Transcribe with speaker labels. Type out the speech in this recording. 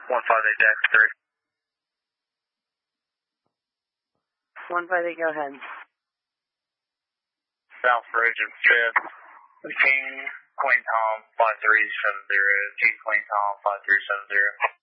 Speaker 1: 158 Jack 3.
Speaker 2: 158, go ahead.
Speaker 1: South Ridge of 5th. King Queen Tom 5370. King Queen Tom 5370.